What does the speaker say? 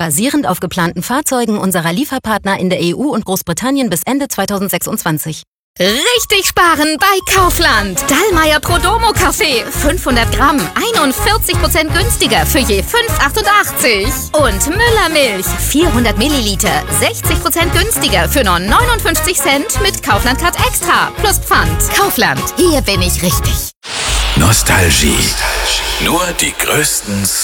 basierend auf geplanten Fahrzeugen unserer Lieferpartner in der EU und Großbritannien bis Ende 2026. Richtig sparen bei Kaufland. Dallmayr Prodomo Kaffee, 500 Gramm, 41% günstiger für je 5,88. Und Müller Milch, 400 Milliliter, 60% günstiger für nur 59 Cent mit Kaufland Card Extra plus Pfand. Kaufland, hier bin ich richtig. Nostalgie. Nur die größten